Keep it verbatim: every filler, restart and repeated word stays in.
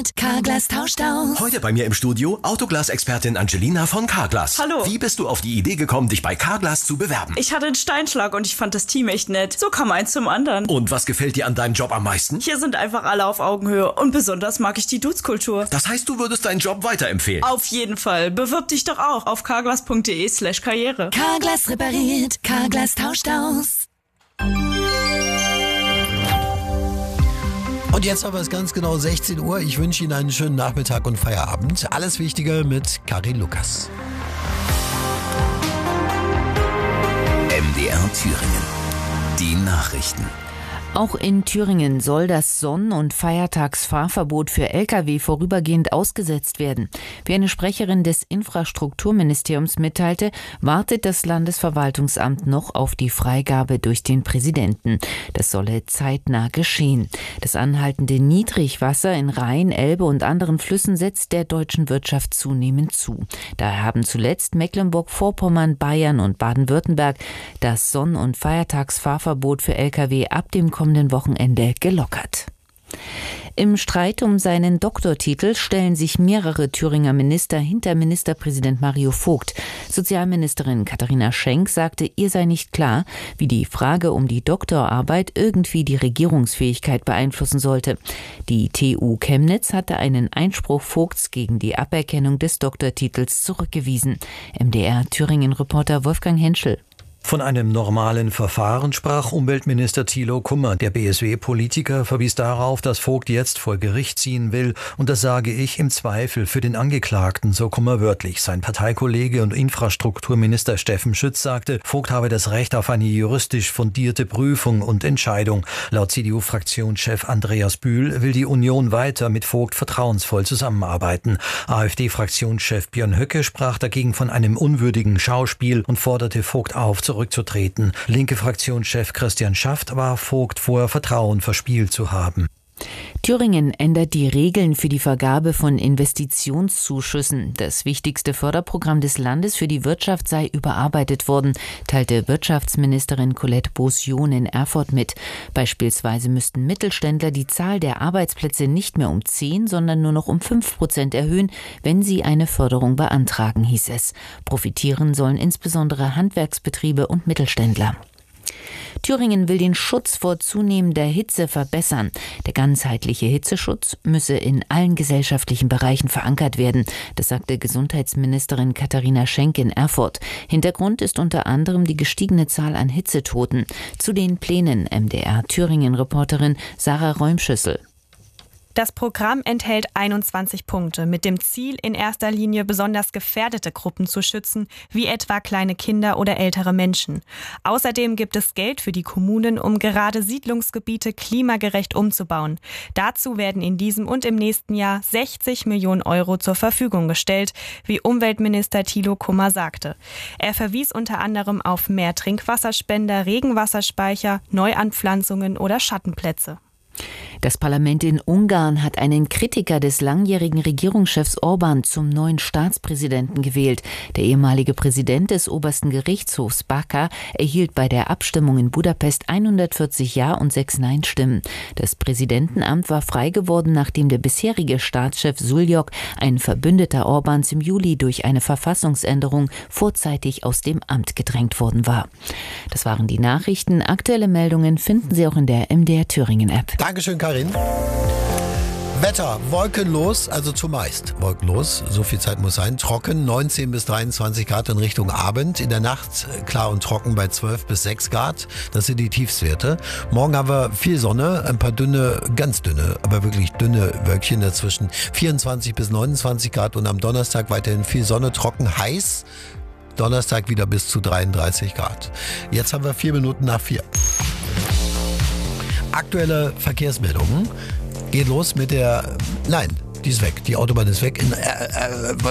repariert, Carglass tauscht aus. Heute bei mir im Studio Autoglas-Expertin Angelina von Carglass. Hallo. Wie bist du auf die Idee gekommen, dich bei Carglass zu bewerben? Ich hatte einen Steinschlag und ich fand das Team echt nett. So kam eins zum anderen. Und was gefällt dir an deinem Job am meisten? Hier sind einfach alle auf Augenhöhe und besonders mag ich die Dudes-Kultur. Das heißt, du würdest deinen Job weiterempfehlen? Auf jeden Fall. Bewirb dich doch auch auf carglass.de slash karriere. Carglass repariert, Carglass tauscht aus. Und jetzt haben wir es ganz genau sechzehn Uhr. Ich wünsche Ihnen einen schönen Nachmittag und Feierabend. Alles Wichtige mit Karin Lukas. M D R Thüringen. Die Nachrichten. Auch in Thüringen soll das Sonn- und Feiertagsfahrverbot für L K W vorübergehend ausgesetzt werden. Wie eine Sprecherin des Infrastrukturministeriums mitteilte, wartet das Landesverwaltungsamt noch auf die Freigabe durch den Präsidenten. Das solle zeitnah geschehen. Das anhaltende Niedrigwasser in Rhein, Elbe und anderen Flüssen setzt der deutschen Wirtschaft zunehmend zu. Daher haben zuletzt Mecklenburg-Vorpommern, Bayern und Baden-Württemberg das Sonn- und Feiertagsfahrverbot für L K W ab dem kommenden Wochenende gelockert. Im Streit um seinen Doktortitel stellen sich mehrere Thüringer Minister hinter Ministerpräsident Mario Vogt. Sozialministerin Katharina Schenk sagte, ihr sei nicht klar, wie die Frage um die Doktorarbeit irgendwie die Regierungsfähigkeit beeinflussen sollte. Die T U Chemnitz hatte einen Einspruch Vogts gegen die Aberkennung des Doktortitels zurückgewiesen. M D R Thüringen-Reporter Wolfgang Henschel. Von einem normalen Verfahren sprach Umweltminister Thilo Kummer. Der B S W-Politiker verwies darauf, dass Vogt jetzt vor Gericht ziehen will. Und das sage ich im Zweifel für den Angeklagten, so Kummer wörtlich. Sein Parteikollege und Infrastrukturminister Steffen Schütz sagte, Vogt habe das Recht auf eine juristisch fundierte Prüfung und Entscheidung. Laut C D U-Fraktionschef Andreas Bühl will die Union weiter mit Vogt vertrauensvoll zusammenarbeiten. AfD-Fraktionschef Björn Höcke sprach dagegen von einem unwürdigen Schauspiel und forderte Vogt auf, zurückzutreten. Linke Fraktionschef Christian Schaft warf Vogt vor, Vertrauen verspielt zu haben. Thüringen ändert die Regeln für die Vergabe von Investitionszuschüssen. Das wichtigste Förderprogramm des Landes für die Wirtschaft sei überarbeitet worden, teilte Wirtschaftsministerin Colette Beaussion in Erfurt mit. Beispielsweise müssten Mittelständler die Zahl der Arbeitsplätze nicht mehr um zehn, sondern nur noch um fünf Prozent erhöhen, wenn sie eine Förderung beantragen, hieß es. Profitieren sollen insbesondere Handwerksbetriebe und Mittelständler. Thüringen will den Schutz vor zunehmender Hitze verbessern. Der ganzheitliche Hitzeschutz müsse in allen gesellschaftlichen Bereichen verankert werden. Das sagte Gesundheitsministerin Katharina Schenk in Erfurt. Hintergrund ist unter anderem die gestiegene Zahl an Hitzetoten. Zu den Plänen M D R Thüringen-Reporterin Sarah Räumschüssel. Das Programm enthält einundzwanzig Punkte mit dem Ziel, in erster Linie besonders gefährdete Gruppen zu schützen, wie etwa kleine Kinder oder ältere Menschen. Außerdem gibt es Geld für die Kommunen, um gerade Siedlungsgebiete klimagerecht umzubauen. Dazu werden in diesem und im nächsten Jahr sechzig Millionen Euro zur Verfügung gestellt, wie Umweltminister Thilo Kummer sagte. Er verwies unter anderem auf mehr Trinkwasserspender, Regenwasserspeicher, Neuanpflanzungen oder Schattenplätze. Das Parlament in Ungarn hat einen Kritiker des langjährigen Regierungschefs Orban zum neuen Staatspräsidenten gewählt. Der ehemalige Präsident des obersten Gerichtshofs Baka erhielt bei der Abstimmung in Budapest hundertvierzig Ja- und sechs Nein-Stimmen. Das Präsidentenamt war frei geworden, nachdem der bisherige Staatschef Suljok, ein Verbündeter Orbans, im Juli durch eine Verfassungsänderung vorzeitig aus dem Amt gedrängt worden war. Das waren die Nachrichten. Aktuelle Meldungen finden Sie auch in der M D R Thüringen-App. Dankeschön, Karin. Wetter, wolkenlos, also zumeist wolkenlos, so viel Zeit muss sein. Trocken, neunzehn bis dreiundzwanzig Grad in Richtung Abend. In der Nacht klar und trocken bei zwölf bis sechs Grad. Das sind die Tiefstwerte. Morgen haben wir viel Sonne, ein paar dünne, ganz dünne, aber wirklich dünne Wölkchen dazwischen. vierundzwanzig bis neunundzwanzig Grad und am Donnerstag weiterhin viel Sonne, trocken, heiß. Donnerstag wieder bis zu dreiunddreißig Grad. Jetzt haben wir vier Minuten nach vier. Aktuelle Verkehrsmeldungen. Geht los mit der... Nein, die ist weg. Die Autobahn ist weg. In, äh, äh,